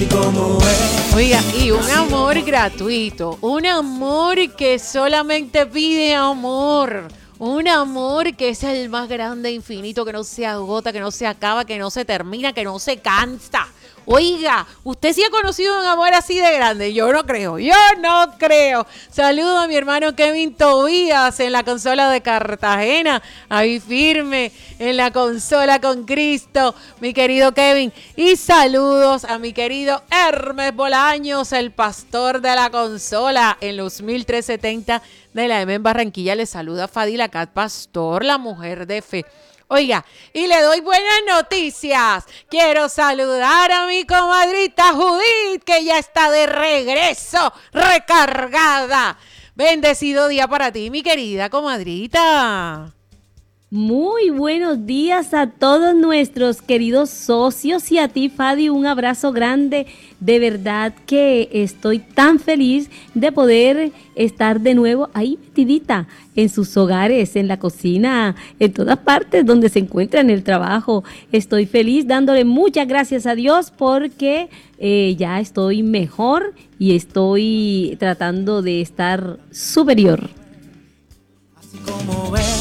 Oiga, y un amor gratuito, un amor que solamente pide amor, un amor que es el más grande, infinito, que no se agota, que no se acaba, que no se termina, que no se cansa. Oiga, ¿usted sí ha conocido un amor así de grande? Yo no creo, yo no creo. Saludo a mi hermano Kevin Tobías en la consola de Cartagena, ahí firme en la consola con Cristo, mi querido Kevin. Y saludos a mi querido Hermes Bolaños, el pastor de la consola en los 1370 de la M en Barranquilla. Le saluda Fadila Cat Pastor, la mujer de fe. Oiga, y le doy buenas noticias. Quiero saludar a mi comadrita Judith, que ya está de regreso, recargada. Bendecido día para ti, mi querida comadrita. Muy buenos días a todos nuestros queridos socios y a ti, Fadi, un abrazo grande. De verdad que estoy tan feliz de poder estar de nuevo ahí metidita en sus hogares, en la cocina, en todas partes donde se encuentra en el trabajo. Estoy feliz dándole muchas gracias a Dios porque ya estoy mejor y estoy tratando de estar superior. Así como ves.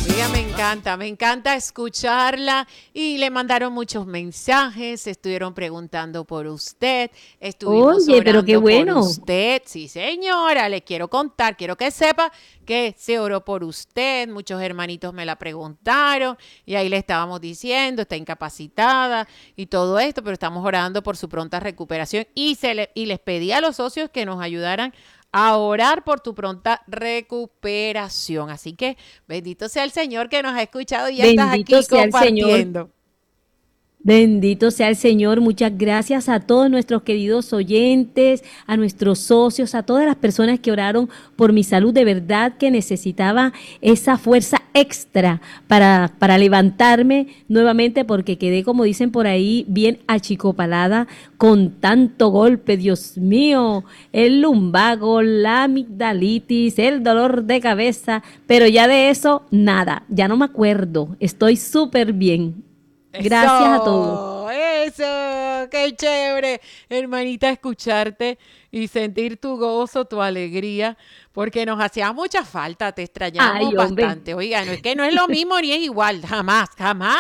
Me encanta escucharla y le mandaron muchos mensajes, estuvieron preguntando por usted, estuvimos Oye, pero qué bueno. por usted. Sí, señora, le quiero contar, quiero que sepa que se oró por usted, muchos hermanitos me la preguntaron y ahí le estábamos diciendo, está incapacitada y todo esto, pero estamos orando por su pronta recuperación y les pedí a los socios que nos ayudaran a orar por tu pronta recuperación. Así que bendito sea el Señor que nos ha escuchado y ya estás aquí compartiendo. Bendito sea el Señor, muchas gracias a todos nuestros queridos oyentes, a nuestros socios, a todas las personas que oraron por mi salud. De verdad que necesitaba esa fuerza extra para levantarme nuevamente porque quedé, como dicen por ahí, bien achicopalada con tanto golpe. Dios mío, el lumbago, la amigdalitis, el dolor de cabeza, pero ya de eso nada, ya no me acuerdo, estoy súper bien. Gracias a todos. Eso, qué chévere, hermanita, escucharte y sentir tu gozo, tu alegría, porque nos hacía mucha falta, te extrañamos bastante. Oiga, no es que no es lo mismo ni es igual, jamás,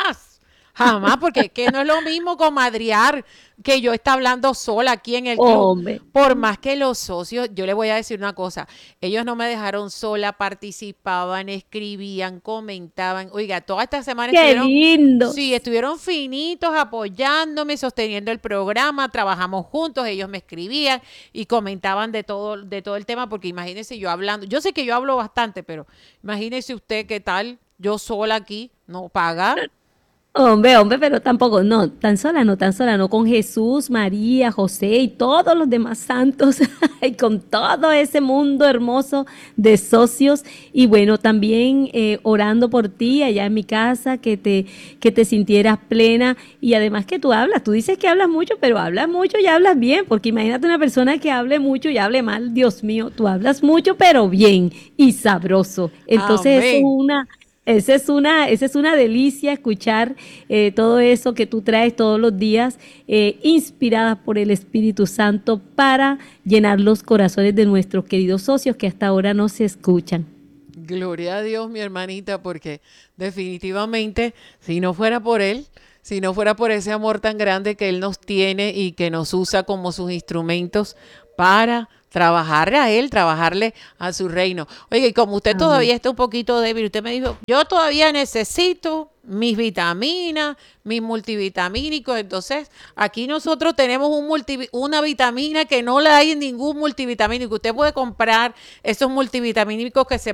porque es que no es lo mismo comadrear que yo está hablando sola aquí en el club. Hombre. Por más que los socios, yo le voy a decir una cosa, ellos no me dejaron sola, participaban, escribían, comentaban. Oiga, toda esta semana estuvieron finitos, apoyándome, sosteniendo el programa, trabajamos juntos, ellos me escribían y comentaban de todo el tema, porque imagínense yo hablando, yo sé que yo hablo bastante, pero imagínese usted qué tal, yo sola aquí, no paga. Hombre, pero tampoco, no, tan sola no, con Jesús, María, José y todos los demás santos, y con todo ese mundo hermoso de socios, y bueno, también orando por ti allá en mi casa, que te sintieras plena, y además que tú dices que hablas mucho, pero hablas mucho y hablas bien, porque imagínate una persona que hable mucho y hable mal, Dios mío, tú hablas mucho, pero bien, y sabroso, entonces esa es una delicia escuchar todo eso que tú traes todos los días, inspirada por el Espíritu Santo para llenar los corazones de nuestros queridos socios que hasta ahora no se escuchan. Gloria a Dios, mi hermanita, porque definitivamente, si no fuera por Él, si no fuera por ese amor tan grande que Él nos tiene y que nos usa como sus instrumentos para trabajarle a Él, trabajarle a su reino. Oye, y como usted todavía está un poquito débil, usted me dijo, yo todavía necesito mis vitaminas, mis multivitamínicos. Entonces, aquí nosotros tenemos una vitamina que no la hay en ningún multivitamínico. Usted puede comprar esos multivitamínicos que se